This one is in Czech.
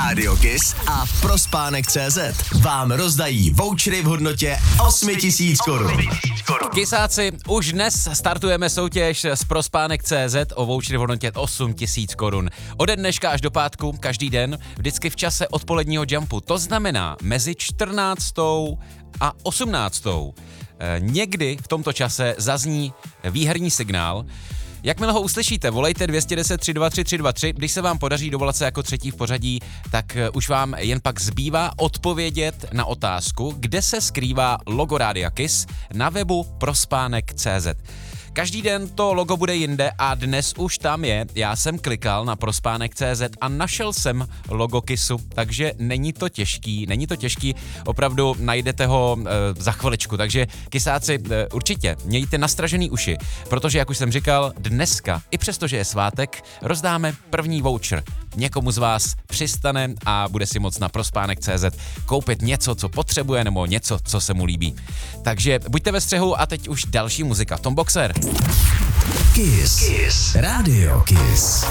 Rádio Kiss a Prospánek.cz vám rozdají vouchery v hodnotě 8000 korun. Kisáci, už dnes startujeme soutěž s Prospánek.cz o vouchery v hodnotě 8000 korun. Ode dneška až do pátku, každý den, vždycky v čase odpoledního jumpu. To znamená mezi 14. a 18. Někdy v tomto čase zazní výherní signál. Jakmile ho uslyšíte, volejte 210 323 323, když se vám podaří dovolat se jako třetí v pořadí, tak už vám jen pak zbývá odpovědět na otázku, kde se skrývá logo Rádia Kiss na webu prospánek.cz. Každý den to logo bude jinde a dnes už tam je. Já jsem klikal na prospánek.cz a našel jsem logo Kissu, takže není to těžký, opravdu najdete ho za chviličku, takže kisáci určitě mějte nastražený uši, protože jak už jsem říkal, dneska, i přesto, že je svátek, rozdáme první voucher. Někomu z vás přistane a bude si moct na prospánek.cz koupit něco, co potřebuje, nebo něco, co se mu líbí. Takže buďte ve střehu a teď už další muzika. Tom Boxer. Kiss. Rádio Kiss.